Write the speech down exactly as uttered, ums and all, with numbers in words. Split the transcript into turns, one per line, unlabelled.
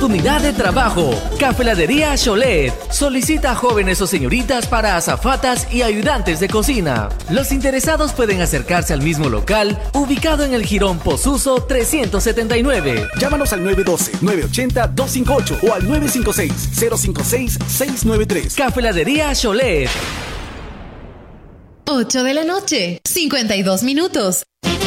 oportunidad de trabajo. Cafeladería Cholet solicita jóvenes o señoritas para azafatas y ayudantes de cocina. Los interesados pueden acercarse al mismo local, ubicado en el Jirón Posuso trescientos setenta y nueve.
Llámanos al nueve uno dos, nueve ocho cero, dos cinco ocho o al nueve cinco seis, cero cinco seis, seis nueve tres.
Cafeladería Cholet.
ocho de la noche, cincuenta y dos minutos.